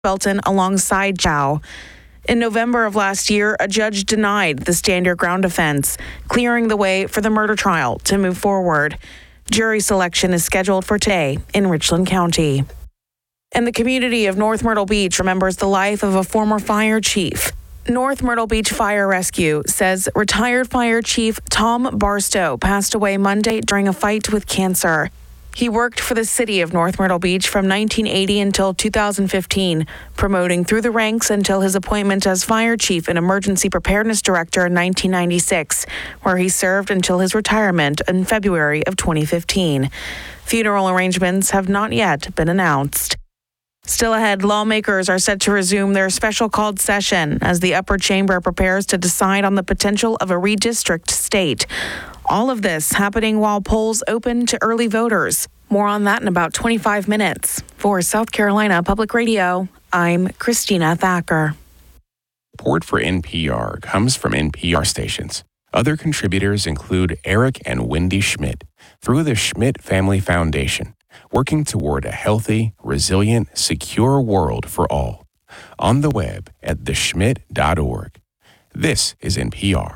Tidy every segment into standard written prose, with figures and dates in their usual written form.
Belton alongside Chow. In November of last year, a judge denied the stand your ground defense, clearing the way for the murder trial to move forward. Jury selection is scheduled for today in Richland County. And the community of North Myrtle Beach remembers the life of a former fire chief. North Myrtle Beach Fire Rescue says retired Fire Chief Tom Barstow passed away Monday during a fight with cancer. He worked for the city of North Myrtle Beach from 1980 until 2015, promoting through the ranks until his appointment as Fire Chief and Emergency Preparedness Director in 1996, where he served until his retirement in February of 2015. Funeral arrangements have not yet been announced. Still ahead, lawmakers are set to resume their special called session as the upper chamber prepares to decide on the potential of a redistrict state. All of this happening while polls open to early voters. More on that in about 25 minutes. For South Carolina Public Radio, I'm Christina Thacker. Support for NPR comes from NPR stations. Other contributors include Eric and Wendy Schmidt through the Schmidt Family Foundation, working toward a healthy, resilient, secure world for all. On the web at theschmidt.org. This is NPR.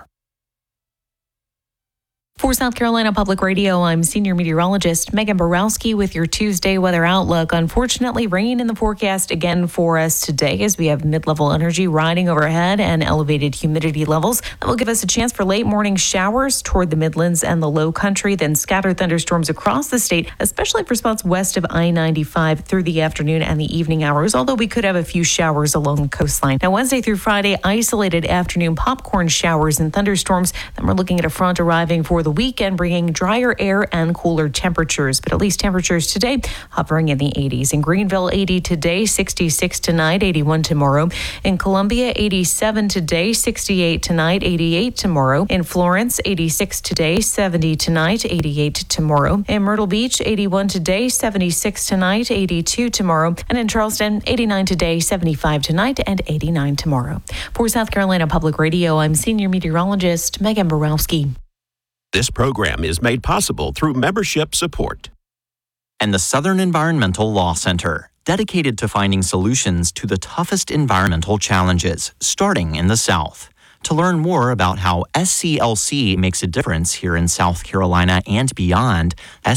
For South Carolina Public Radio, I'm senior meteorologist Megan Borowski with your Tuesday weather outlook. Unfortunately, rain in the forecast again for us today as we have mid-level energy riding overhead and elevated humidity levels. That will give us a chance for late morning showers toward the Midlands and the Low Country, then scattered thunderstorms across the state, especially for spots west of I-95 through the afternoon and the evening hours, although we could have a few showers along the coastline. Now, Wednesday through Friday, isolated afternoon popcorn showers and thunderstorms. Then we're looking at a front arriving for the weekend, bringing drier air and cooler temperatures, but at least temperatures today hovering in the 80s. In Greenville, 80 today, 66 tonight, 81 tomorrow. In Columbia, 87 today, 68 tonight, 88 tomorrow. In Florence, 86 today, 70 tonight, 88 tomorrow. In Myrtle Beach, 81 today, 76 tonight, 82 tomorrow. And in Charleston, 89 today, 75 tonight, and 89 tomorrow. For South Carolina Public Radio, I'm senior meteorologist Megan Borowski. This program is made possible through membership support. And the Southern Environmental Law Center, dedicated to finding solutions to the toughest environmental challenges, starting in the South. To learn more about how SCLC makes a difference here in South Carolina and beyond,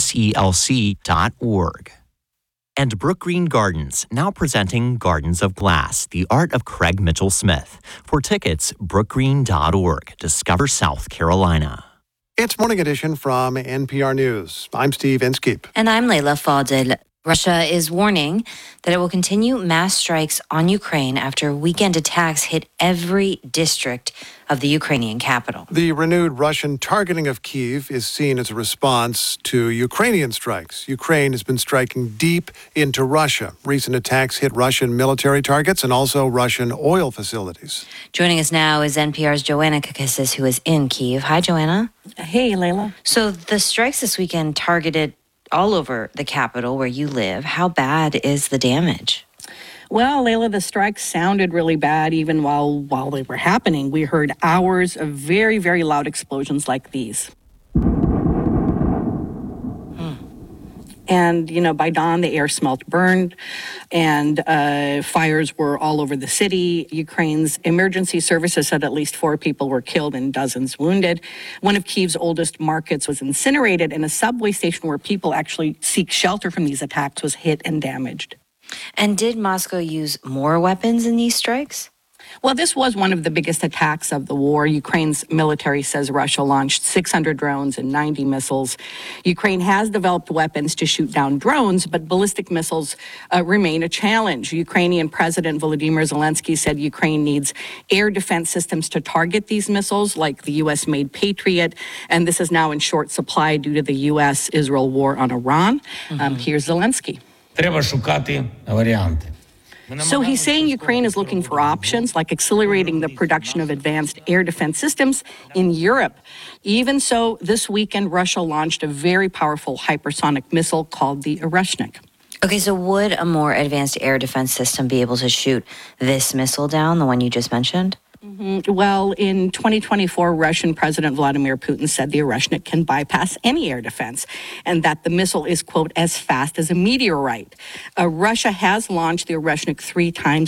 SCLC.org. And Brook Green Gardens, now presenting Gardens of Glass, the art of Craig Mitchell Smith. For tickets, brookgreen.org. Discover South Carolina. It's Morning Edition from NPR News. I'm Steve Inskeep. And I'm Layla Fadel. Russia is warning that it will continue mass strikes on Ukraine after weekend attacks hit every district of the Ukrainian capital. The renewed Russian targeting of Kyiv is seen as a response to Ukrainian strikes. Ukraine has been striking deep into Russia. Recent attacks hit Russian military targets and also Russian oil facilities. Joining us now is NPR's Joanna Kakissis, who is in Kyiv. Hi, Joanna. Hey, Layla. So the strikes this weekend targeted all over the capital where you live. How bad is the damage? Well, Layla, the strikes sounded really bad even while they were happening. We heard hours of very, very loud explosions like these. And, by dawn, the air smelled burned, and fires were all over the city. Ukraine's emergency services said at least 4 people were killed and dozens wounded. One of Kyiv's oldest markets was incinerated, and a subway station where people actually seek shelter from these attacks was hit and damaged. And did Moscow use more weapons in these strikes? Well, this was one of the biggest attacks of the war. Ukraine's military says Russia launched 600 drones and 90 missiles. Ukraine has developed weapons to shoot down drones, but ballistic missiles remain a challenge. Ukrainian President Volodymyr Zelensky said Ukraine needs air defense systems to target these missiles, like the U.S.-made Patriot, and this is now in short supply due to the U.S.-Israel war on Iran. Here's Zelensky. Треба шукати варіанти. So he's saying Ukraine is looking for options like accelerating the production of advanced air defense systems in Europe. Even so, this weekend, Russia launched a very powerful hypersonic missile called the Oreshnik. Okay, so would a more advanced air defense system be able to shoot this missile down, the one you just mentioned? Well, in 2024, Russian President Vladimir Putin said the Oryshnik can bypass any air defense and that the missile is, quote, as fast as a meteorite. Russia has launched the Oryshnik 3 times